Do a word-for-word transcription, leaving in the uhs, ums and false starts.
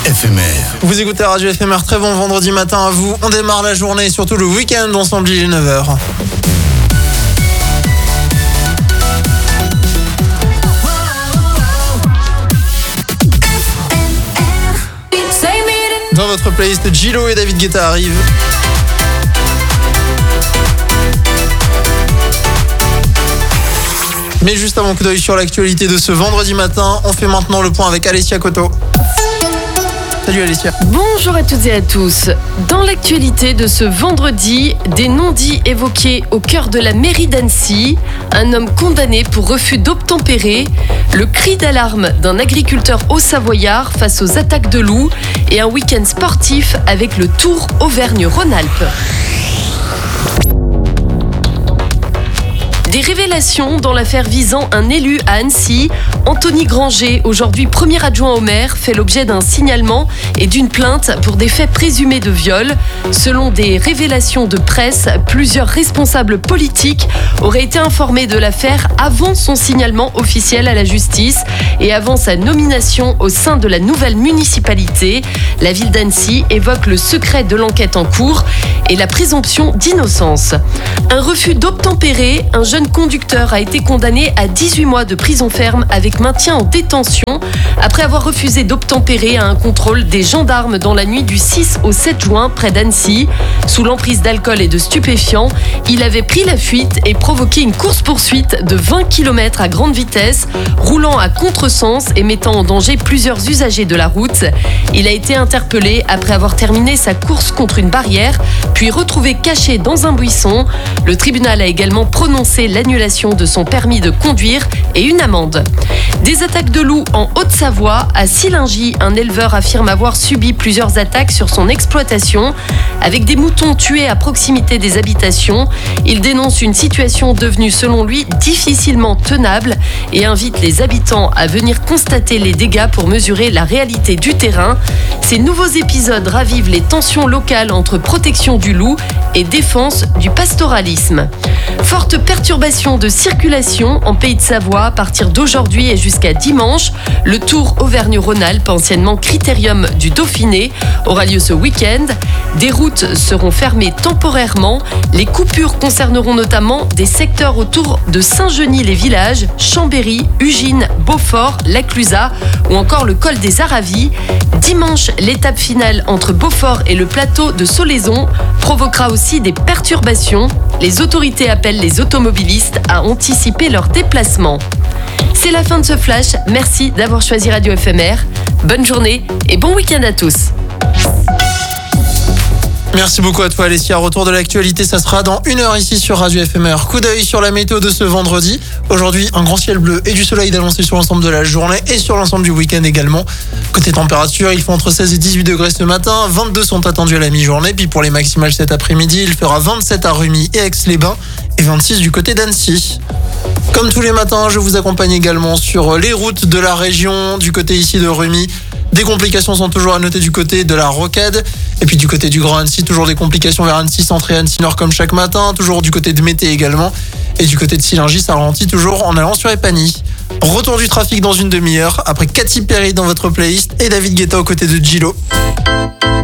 F M R. Vous écoutez Radio F M R, très bon vendredi matin à vous. On démarre la journée et surtout le week-end ensemble, il est neuf heures. Dans votre playlist, Gillo et David Guetta arrivent. Mais juste avant, coup d'œil sur l'actualité de ce vendredi matin, on fait maintenant le point avec Alessia Coto. Salut Alessia. Bonjour à toutes et à tous. Dans l'actualité de ce vendredi, des non-dits évoqués au cœur de la mairie d'Annecy, un homme condamné pour refus d'obtempérer, le cri d'alarme d'un agriculteur haut-savoyard face aux attaques de loups et un week-end sportif avec le Tour Auvergne-Rhône-Alpes. Des révélations dans l'affaire visant un élu à Annecy. Anthony Granger, aujourd'hui premier adjoint au maire, fait l'objet d'un signalement et d'une plainte pour des faits présumés de viol. Selon des révélations de presse, plusieurs responsables politiques auraient été informés de l'affaire avant son signalement officiel à la justice et avant sa nomination au sein de la nouvelle municipalité. La ville d'Annecy évoque le secret de l'enquête en cours et la présomption d'innocence. Un refus d'obtempérer, un jeune conducteur a été condamné à dix-huit mois de prison ferme avec maintien en détention après avoir refusé d'obtempérer à un contrôle des gendarmes dans la nuit du six au sept juin près d'Annecy. Sous l'emprise d'alcool et de stupéfiants, il avait pris la fuite et provoqué une course-poursuite de vingt kilomètres à grande vitesse, roulant à contresens et mettant en danger plusieurs usagers de la route. Il a été interpellé après avoir terminé sa course contre une barrière, puis retrouvé caché dans un buisson. Le tribunal a également prononcé l'annulation de son permis de conduire et une amende. Des attaques de loups en Haute-Savoie. À Sillingy, un éleveur affirme avoir subi plusieurs attaques sur son exploitation, avec des moutons tués à proximité des habitations. Il dénonce une situation devenue, selon lui, difficilement tenable et invite les habitants à venir constater les dégâts pour mesurer la réalité du terrain. Ces nouveaux épisodes ravivent les tensions locales entre protection du loup et défense du pastoralisme. Forte perturbation de circulation en Pays de Savoie à partir d'aujourd'hui et jusqu'à dimanche. Le Tour Auvergne-Rhône-Alpes, anciennement Critérium du Dauphiné, aura lieu ce week-end. Des routes seront fermées temporairement. Les coupures concerneront notamment des secteurs autour de Saint-Genis-les-Villages, Chambéry, Ugine, Beaufort, La Clusaz ou encore le col des Aravis. Dimanche, l'étape finale entre Beaufort et le plateau de Solaison provoquera aussi des perturbations. Les autorités appellent les automobilistes à anticiper leur déplacement. C'est la fin de ce flash. Merci d'avoir choisi Radio F M R. Bonne journée et bon week-end à tous. Merci beaucoup à toi Alessia. Retour de l'actualité, ça sera dans une heure ici sur Radio F M R. Coup d'œil sur la météo de ce vendredi. Aujourd'hui, un grand ciel bleu et du soleil d'annoncer sur l'ensemble de la journée et sur l'ensemble du week-end également. Côté température, il fait entre seize et dix-huit degrés ce matin. vingt-deux sont attendus à la mi-journée. Puis pour les maximales cet après-midi, il fera vingt-sept à Rumi et Aix-les-Bains et vingt-six du côté d'Annecy. Comme tous les matins, je vous accompagne également sur les routes de la région, du côté ici de Rumi. Des complications sont toujours à noter du côté de la Rocade. Et puis du côté du Grand Annecy, toujours des complications vers Annecy Centre et Annecy Nord comme chaque matin. Toujours du côté de Mété également. Et du côté de Sillingy, ça ralentit toujours en allant sur Epany. Retour du trafic dans une demi-heure, après Katy Perry dans votre playlist et David Guetta aux côtés de Gillo.